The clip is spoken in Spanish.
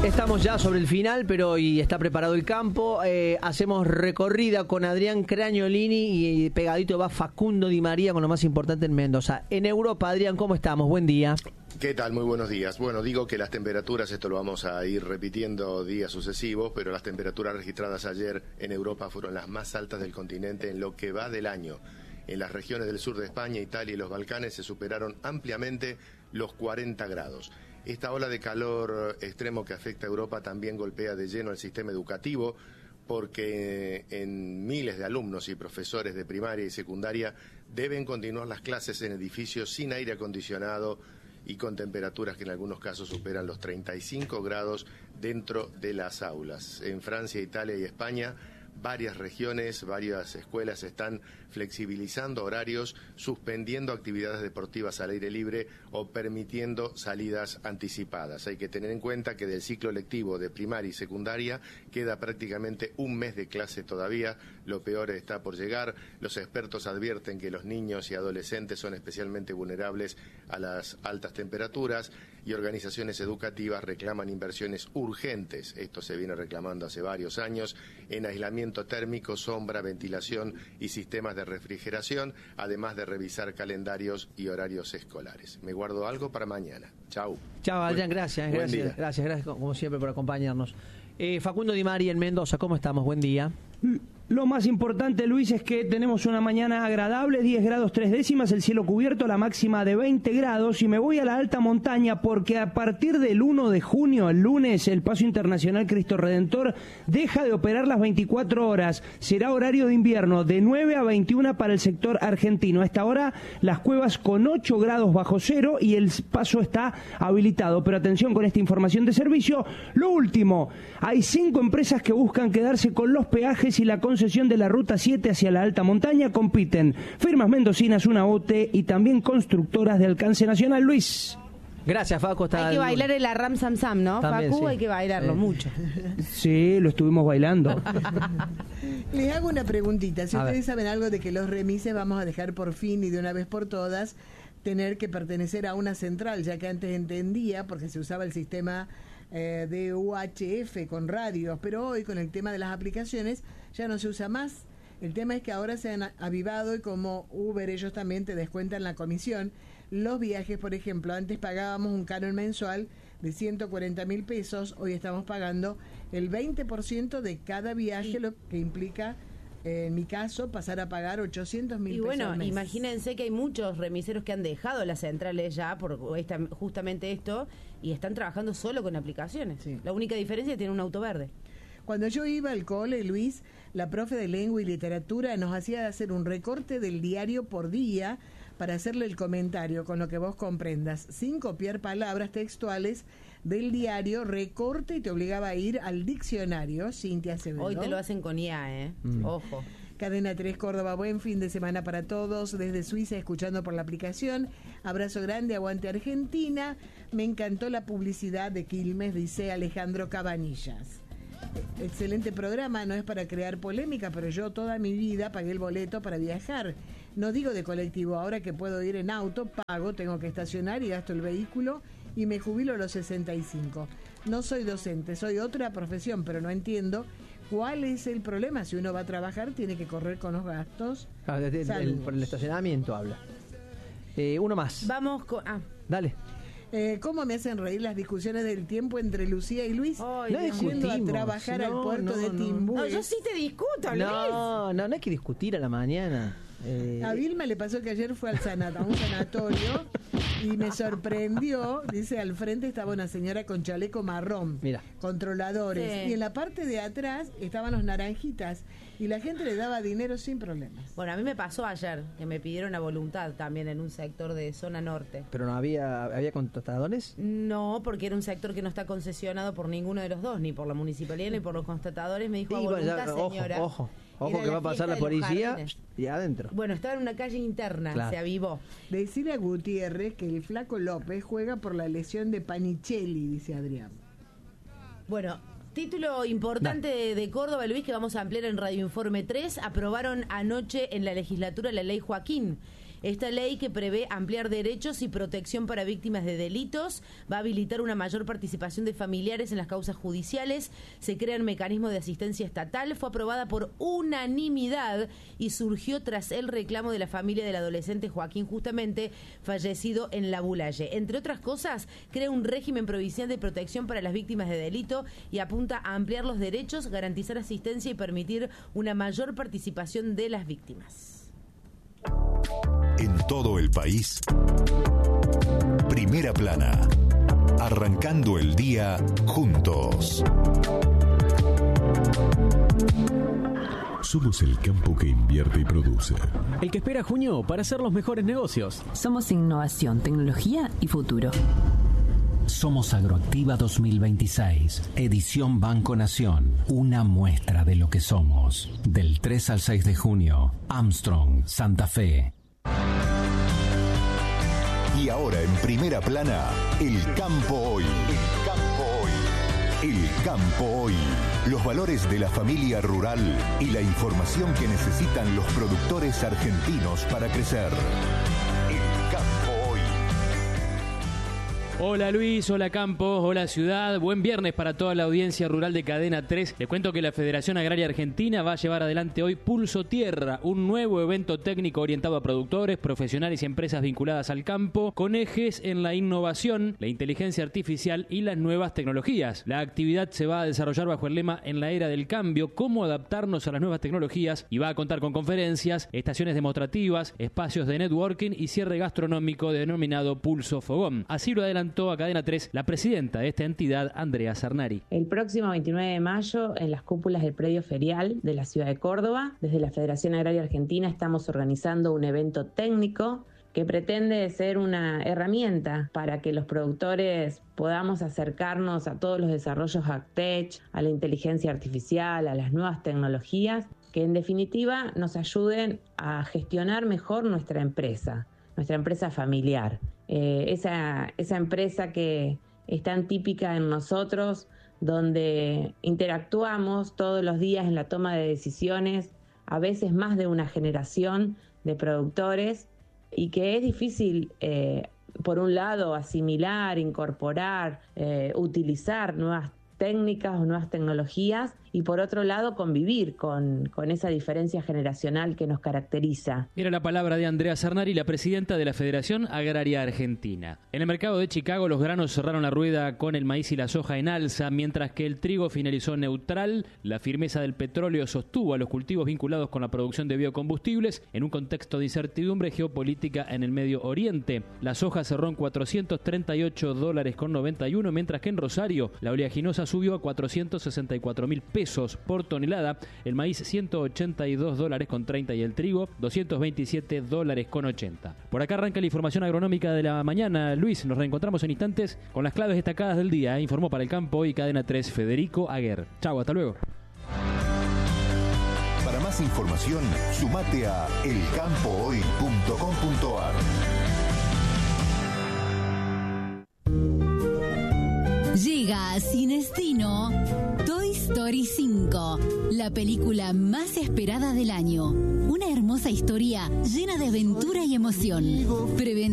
Estamos ya sobre el final, pero hoy está preparado el campo. Hacemos recorrida con Adrián Cragnolini y pegadito va Facundo Di María con lo más importante en Mendoza. En Europa, Adrián, ¿cómo estamos? Buen día. ¿Qué tal? Muy buenos días. Bueno, digo que las temperaturas, esto lo vamos a ir repitiendo días sucesivos, pero las temperaturas registradas ayer en Europa fueron las más altas del continente en lo que va del año. En las regiones del sur de España, Italia y los Balcanes se superaron ampliamente los 40 grados. Esta ola de calor extremo que afecta a Europa también golpea de lleno al sistema educativo, porque en miles de alumnos y profesores de primaria y secundaria deben continuar las clases en edificios sin aire acondicionado y con temperaturas que en algunos casos superan los 35 grados dentro de las aulas. En Francia, Italia y España, varias regiones, varias escuelas están flexibilizando horarios, suspendiendo actividades deportivas al aire libre o permitiendo salidas anticipadas. Hay que tener en cuenta que del ciclo lectivo de primaria y secundaria queda prácticamente un mes de clase todavía. Lo peor está por llegar. Los expertos advierten que los niños y adolescentes son especialmente vulnerables a las altas temperaturas y organizaciones educativas reclaman inversiones urgentes. Esto se viene reclamando hace varios años en aislamiento térmico, sombra, ventilación y sistemas de refrigeración, además de revisar calendarios y horarios escolares. Me guardo algo para mañana. Chau. Chao, Adrián, gracias como siempre por acompañarnos. Facundo Di María en Mendoza, ¿cómo estamos? Buen día. Lo más importante, Luis, es que tenemos una mañana agradable, 10 grados 3 décimas, el cielo cubierto, la máxima de 20 grados, y me voy a la alta montaña porque a partir del 1 de junio, el lunes, el Paso Internacional Cristo Redentor deja de operar las 24 horas. Será horario de invierno de 9 a 21 para el sector argentino. A esta hora, las cuevas con 8 grados bajo cero y el paso está habilitado. Pero atención con esta información de servicio. Lo último, hay 5 empresas que buscan quedarse con los peajes y la concesión de la Ruta 7 hacia la alta montaña. Compiten firmas mendocinas, una OTE y también constructoras de alcance nacional. Luis. Gracias, Facu. Hay que bailar el Arram Sam Sam, ¿no? También, Facu, sí. hay que bailarlo mucho. Sí, lo estuvimos bailando. Les hago una preguntita. Si A ustedes ver. saben algo de que los remises vamos a dejar por fin y de una vez por todas tener que pertenecer a una central, ya que antes entendía, porque se usaba el sistema de UHF con radios, pero hoy con el tema de las aplicaciones ya no se usa más. El tema es que ahora se han avivado y como Uber ellos también te descuentan la comisión. Los viajes, por ejemplo, antes pagábamos un canon mensual de 140.000 pesos, hoy estamos pagando el 20% de cada viaje, lo que implica, en mi caso, pasar a pagar 800.000 pesos. Y bueno, al mes. imagínense que hay muchos remiseros que han dejado las centrales ya por justamente esto y están trabajando solo con aplicaciones. Sí. La única diferencia es que tienen un auto verde. Cuando yo iba al cole, Luis, la profe de lengua y literatura nos hacía hacer un recorte del diario por día para hacerle el comentario con lo que vos comprendas, sin copiar palabras textuales del diario, recorte, y te obligaba a ir al diccionario. Cintia Acevedo. Hoy te lo hacen con IA, ¿eh? Ojo. Cadena 3 Córdoba, buen fin de semana para todos, desde Suiza escuchando por la aplicación. Abrazo grande, aguante Argentina. Me encantó la publicidad de Quilmes, dice Alejandro Cabanillas. Excelente programa, no es para crear polémica, pero yo toda mi vida pagué el boleto para viajar. No digo de colectivo, ahora que puedo ir en auto, pago, tengo que estacionar y gasto el vehículo y me jubilo a los 65. No soy docente, soy otra profesión, pero no entiendo cuál es el problema. Si uno va a trabajar, tiene que correr con los gastos. Por el estacionamiento habla. Uno más. Vamos con... Dale. ¿Cómo me hacen reír las discusiones del tiempo entre Lucía y Luis? Ay, No Dios. Yendo a discutimos. trabajar al No, puerto no, de no. Timbú. No, yo sí te discuto, Luis. No hay que discutir a la mañana. A Vilma le pasó que ayer fue a un sanatorio y me sorprendió, dice, al frente estaba una señora con chaleco marrón, Mira. controladores, Sí. y en la parte de atrás estaban los naranjitas y la gente le daba dinero sin problemas. Bueno, a mí me pasó ayer que me pidieron a voluntad también en un sector de zona norte. Pero no había contratadores. No, porque era un sector que no está concesionado por ninguno de los dos, ni por la municipalidad ni por los constatadores. Me dijo a Y bueno, voluntad, ya, señora. ojo Era que va a pasar la fiesta de los policía jardines. y adentro. Bueno, estaba en una calle interna, Claro. se avivó. Decirle a Gutiérrez que el flaco López juega por la lesión de Panichelli, dice Adrián. Bueno, título importante de Córdoba, Luis, que vamos a ampliar en Radio Informe 3. Aprobaron anoche en la legislatura la ley Joaquín. Esta ley, que prevé ampliar derechos y protección para víctimas de delitos, va a habilitar una mayor participación de familiares en las causas judiciales, se crean mecanismos de asistencia estatal, fue aprobada por unanimidad y surgió tras el reclamo de la familia del adolescente Joaquín, justamente fallecido en La Bulaye. Entre otras cosas, crea un régimen provincial de protección para las víctimas de delito y apunta a ampliar los derechos, garantizar asistencia y permitir una mayor participación de las víctimas. En todo el país, Primera Plana, arrancando el día juntos. Somos el campo que invierte y produce. El que espera junio para hacer los mejores negocios. Somos innovación, tecnología y futuro. Somos Agroactiva 2026, edición Banco Nación, una muestra de lo que somos. Del 3 al 6 de junio, Armstrong, Santa Fe. Y ahora en Primera Plana, el campo hoy. El campo hoy. El campo hoy. Los valores de la familia rural y la información que necesitan los productores argentinos para crecer. El campo hoy. Hola Luis, hola Campos, hola Ciudad, buen viernes para toda la audiencia rural de Cadena 3. Les cuento que la Federación Agraria Argentina va a llevar adelante hoy Pulso Tierra, un nuevo evento técnico orientado a productores, profesionales y empresas vinculadas al campo, con ejes en la innovación, la inteligencia artificial y las nuevas tecnologías. La actividad se va a desarrollar bajo el lema En la era del cambio, cómo adaptarnos a las nuevas tecnologías, y va a contar con conferencias, estaciones demostrativas, espacios de networking y cierre gastronómico denominado Pulso Fogón. Así lo adelantó a Cadena 3 la presidenta de esta entidad, Andrea Sarnari. El próximo 29 de mayo, en las cúpulas del predio ferial de la ciudad de Córdoba, desde la Federación Agraria Argentina estamos organizando un evento técnico que pretende ser una herramienta para que los productores podamos acercarnos a todos los desarrollos AgTech, a la inteligencia artificial, a las nuevas tecnologías, que en definitiva nos ayuden a gestionar mejor nuestra empresa familiar. Esa empresa que es tan típica en nosotros, donde interactuamos todos los días en la toma de decisiones, a veces más de una generación de productores, y que es difícil, por un lado, asimilar, incorporar, utilizar nuevas técnicas o nuevas tecnologías, y por otro lado convivir con esa diferencia generacional que nos caracteriza. Era la palabra de Andrea Sarnari, la presidenta de la Federación Agraria Argentina. En el mercado de Chicago los granos cerraron la rueda con el maíz y la soja en alza, mientras que el trigo finalizó neutral. La firmeza del petróleo sostuvo a los cultivos vinculados con la producción de biocombustibles en un contexto de incertidumbre geopolítica en el Medio Oriente. La soja cerró en $438.91, mientras que en Rosario la oleaginosa subió a $464.000 por tonelada, el maíz $182.30 y el trigo $227.80. Por acá arranca la información agronómica de la mañana. Luis, nos reencontramos en instantes con las claves destacadas del día. Informó para el campo hoy Cadena 3 Federico Aguer. Chau, hasta luego. Para más información, sumate a elcampohoy.com.ar. Llega a Cinestino Toy Story 5, la película más esperada del año. Una hermosa historia llena de aventura y emoción.